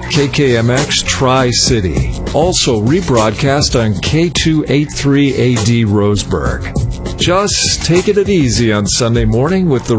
KKMX Tri-City. Also rebroadcast on K283AD Roseburg. Just taking it easy on Sunday morning with the